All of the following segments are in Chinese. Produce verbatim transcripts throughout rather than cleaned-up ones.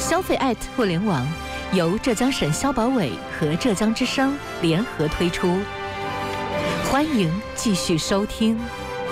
消费爱互联网由浙江省消保委和浙江之声联合推出，欢迎继续收听。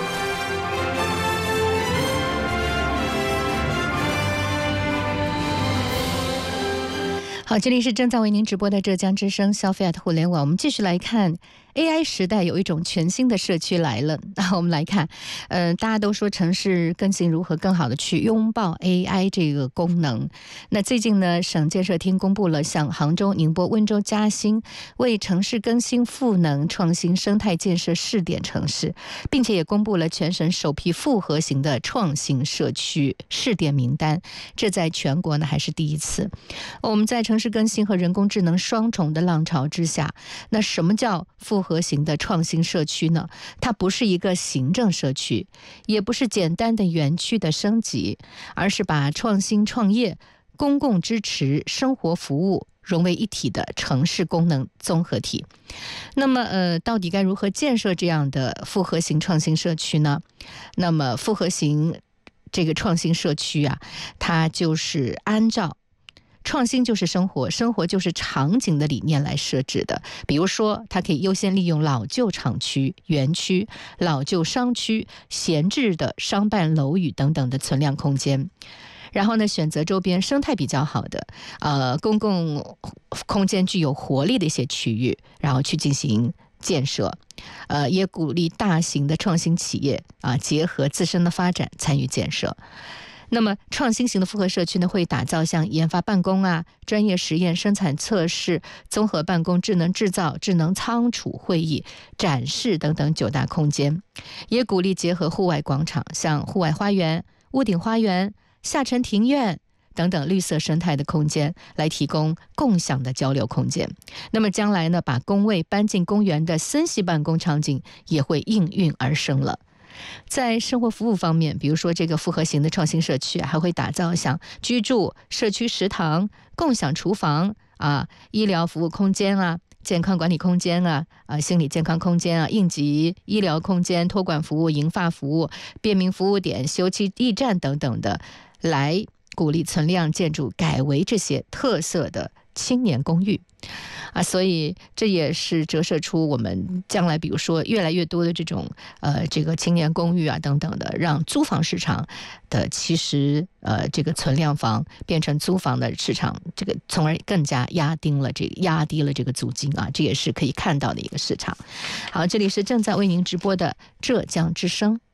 好，这里是正在为您直播的浙江之声消费爱互联网，我们继续来看 A I 时代有一种全新的社区来了。那我们来看，呃，大家都说城市更新如何更好的去拥抱 A I 这个功能。那最近呢，省建设厅公布了向杭州、宁波、温州、嘉兴为城市更新赋能创新生态建设试点城市，并且也公布了全省首批复合型的创新社区试点名单。这在全国呢还是第一次。我们在城市更新和人工智能双重的浪潮之下，那什么叫复合型的创新社区呢？它不是一个行政社区，也不是简单的园区的升级，而是把创新创业、公共支持、生活服务融为一体的城市功能综合体。那么呃，到底该如何建设这样的复合型创新社区呢？那么复合型这个创新社区啊，它就是按照创新就是生活，生活就是场景的理念来设置的。比如说，它可以优先利用老旧厂区、园区、老旧商区、闲置的商办楼宇等等的存量空间。然后呢，选择周边生态比较好的、呃公共空间具有活力的一些区域，然后去进行建设。呃，也鼓励大型的创新企业啊，结合自身的发展参与建设。那么创新型的复合社区呢，会打造像研发办公啊、专业实验、生产测试、综合办公、智能制造、智能仓储、会议、展示等等九大空间，也鼓励结合户外广场，像户外花园、屋顶花园、下沉庭院等等绿色生态的空间，来提供共享的交流空间。那么将来呢，把工位搬进公园的森系办公场景也会应运而生了。在生活服务方面，比如说这个复合型的创新社区还会打造像居住、社区食堂、共享厨房啊、医疗服务空间啊、健康管理空间啊、啊心理健康空间啊、应急医疗空间、托管服务、银发服务、便民服务点、休憩驿站等等的，来鼓励存量建筑改为这些特色的青年公寓啊，所以这也是折射出我们将来比如说越来越多的这种呃这个青年公寓啊等等的，让租房市场的其实呃这个存量房变成租房的市场，这个从而更加压低了这个压低了这个租金啊，这也是可以看到的一个市场。好，这里是正在为您直播的浙江之声。